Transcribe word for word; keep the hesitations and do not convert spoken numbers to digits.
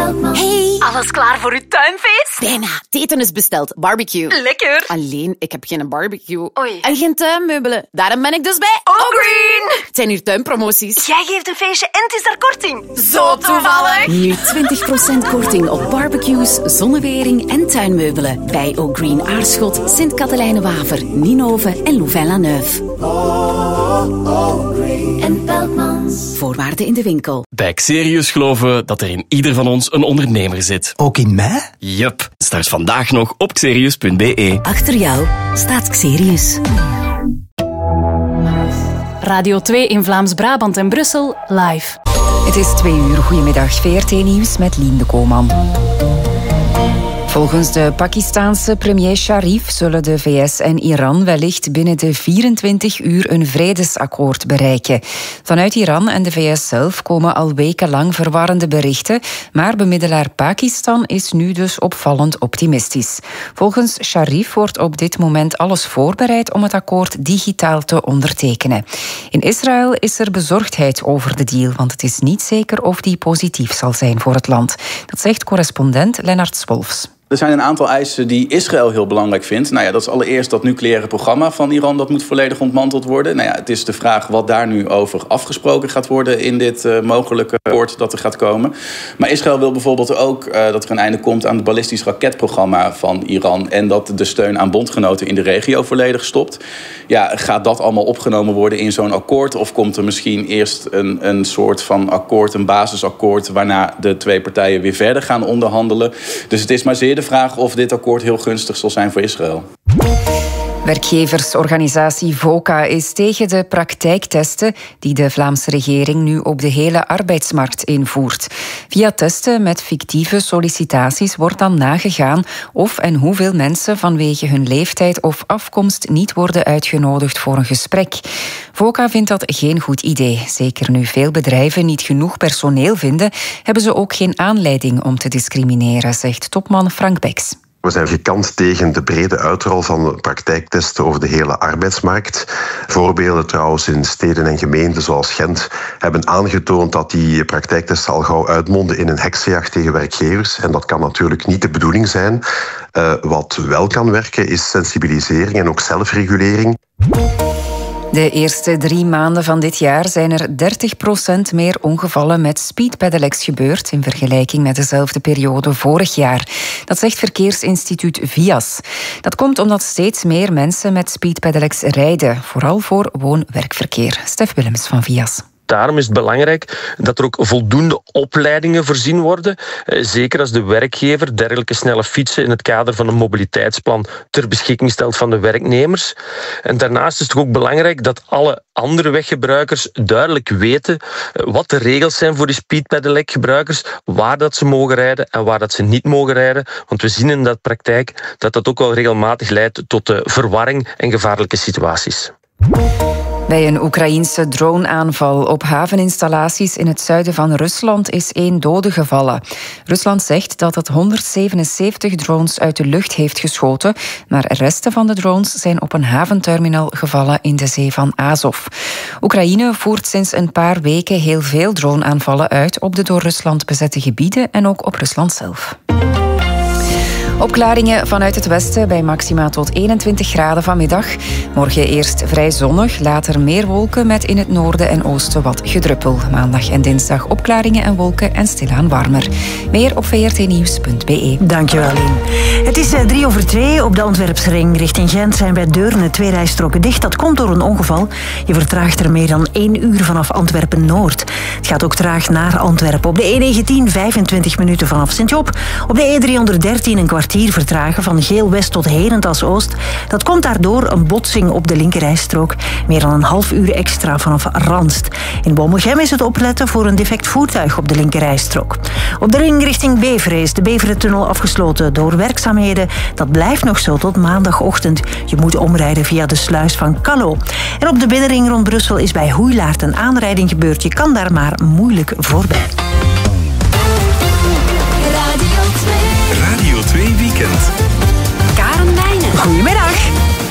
Hey! Alles klaar voor uw tuinfeest? Bijna. Het eten is besteld. Barbecue. Lekker. Alleen, ik heb geen barbecue. Oei. En geen tuinmeubelen. Daarom ben ik dus bij O'Green. Het zijn hier tuinpromoties. Jij geeft een feestje en het is daar korting. Zo toevallig. Nu twintig procent korting op barbecues, zonnewering en tuinmeubelen. Bij O'Green Aarschot, Sint-Katelijne-Waver, Ninove en Louvain-la-Neuve. En Peltmans. Voorwaarden in de winkel. Bij Xerius geloven dat er in ieder van ons een ondernemer zit. Ook in mij? Yup. Start vandaag nog op xerius punt b e. Achter jou staat Xerius. Radio twee in Vlaams-Brabant en Brussel, live. Het is twee uur. Goedemiddag, V R T-nieuws met Lien de Koolman. Volgens de Pakistaanse premier Sharif zullen de V S en Iran wellicht binnen de vierentwintig uur een vredesakkoord bereiken. Vanuit Iran en de V S zelf komen al wekenlang verwarrende berichten, maar bemiddelaar Pakistan is nu dus opvallend optimistisch. Volgens Sharif wordt op dit moment alles voorbereid om het akkoord digitaal te ondertekenen. In Israël is er bezorgdheid over de deal, want het is niet zeker of die positief zal zijn voor het land. Dat zegt correspondent Lennart Swolfs. Er zijn een aantal eisen die Israël heel belangrijk vindt. Nou ja, dat is allereerst dat nucleaire programma van Iran. Dat moet volledig ontmanteld worden. Nou ja, het is de vraag wat daar nu over afgesproken gaat worden in dit uh, mogelijke akkoord dat er gaat komen. Maar Israël wil bijvoorbeeld ook uh, dat er een einde komt aan het ballistisch raketprogramma van Iran. En dat de steun aan bondgenoten in de regio volledig stopt. Ja, gaat dat allemaal opgenomen worden in zo'n akkoord? Of komt er misschien eerst een, een soort van akkoord, een basisakkoord, waarna de twee partijen weer verder gaan onderhandelen? Dus het is maar zeer de vraag of dit akkoord heel gunstig zal zijn voor Israël. Werkgeversorganisatie VOCA is tegen de praktijktesten die de Vlaamse regering nu op de hele arbeidsmarkt invoert. Via testen met fictieve sollicitaties wordt dan nagegaan of en hoeveel mensen vanwege hun leeftijd of afkomst niet worden uitgenodigd voor een gesprek. VOCA vindt dat geen goed idee. Zeker nu veel bedrijven niet genoeg personeel vinden, hebben ze ook geen aanleiding om te discrimineren, zegt topman Frank Beks. We zijn gekant tegen de brede uitrol van praktijktesten over de hele arbeidsmarkt. Voorbeelden trouwens in steden en gemeenten zoals Gent hebben aangetoond dat die praktijktesten al gauw uitmonden in een heksenjacht tegen werkgevers. En dat kan natuurlijk niet de bedoeling zijn. Uh, wat wel kan werken is sensibilisering en ook zelfregulering. De eerste drie maanden van dit jaar zijn er dertig procent meer ongevallen met speedpedelecs gebeurd in vergelijking met dezelfde periode vorig jaar. Dat zegt verkeersinstituut V I A S. Dat komt omdat steeds meer mensen met speedpedelecs rijden, vooral voor woon-werkverkeer. Stef Willems van V I A S. Daarom is het belangrijk dat er ook voldoende opleidingen voorzien worden. Zeker als de werkgever dergelijke snelle fietsen in het kader van een mobiliteitsplan ter beschikking stelt van de werknemers. En daarnaast is het ook belangrijk dat alle andere weggebruikers duidelijk weten wat de regels zijn voor die speedpedelec-gebruikers, waar dat ze mogen rijden en waar dat ze niet mogen rijden. Want we zien in dat praktijk dat dat ook wel regelmatig leidt tot verwarring en gevaarlijke situaties. Bij een Oekraïense droneaanval op haveninstallaties in het zuiden van Rusland is één dode gevallen. Rusland zegt dat het honderdzevenenzeventig drones uit de lucht heeft geschoten, maar resten van de drones zijn op een haventerminal gevallen in de zee van Azov. Oekraïne voert sinds een paar weken heel veel droneaanvallen uit op de door Rusland bezette gebieden en ook op Rusland zelf. Opklaringen vanuit het westen bij maxima tot eenentwintig graden vanmiddag. Morgen eerst vrij zonnig, later meer wolken met in het noorden en oosten wat gedruppel. Maandag en dinsdag opklaringen en wolken en stilaan warmer. Meer op v r t nieuws punt b e. Dankjewel, Lien. Het is drie over twee. Op de Antwerpsring richting Gent zijn bij Deurne twee rijstroken dicht. Dat komt door een ongeval. Je vertraagt er meer dan één uur vanaf Antwerpen-Noord. Het gaat ook traag naar Antwerpen. Op de E negentien vijfentwintig minuten vanaf Sint-Job. Op de E driehonderddertien een kwartier vertragen van Geel-West tot Herentals-Oost. Dat komt daardoor een botsing op de linkerrijstrook. Meer dan een half uur extra vanaf Ranst. In Bommelgem is het opletten voor een defect voertuig op de linkerrijstrook. Op de ring richting Beveren is de Beverentunnel afgesloten door werkzaamheden. Dat blijft nog zo tot maandagochtend. Je moet omrijden via de sluis van Callo. En op de binnenring rond Brussel is bij Hoeilaart een aanrijding gebeurd. Je kan daar maar moeilijk voorbij. Radio twee Weekend. Karen Wijnen. Goedemiddag.